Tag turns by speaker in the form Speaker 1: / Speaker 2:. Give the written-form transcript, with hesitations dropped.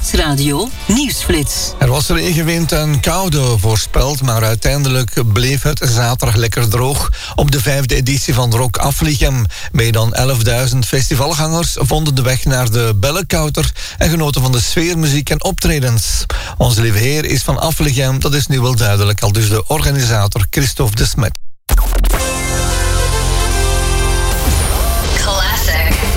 Speaker 1: Nieuwsradio Nieuwsflits.
Speaker 2: Er was regenwind en koude voorspeld, maar uiteindelijk bleef het zaterdag lekker droog. Op de 5e editie van Rock Aflichem. Meer dan 11.000 festivalgangers vonden de weg naar de Bellekouter en genoten van de sfeermuziek en optredens. Onze lieve heer is van Aflichem, dat is nu wel duidelijk, al dus de organisator Christophe de Smet.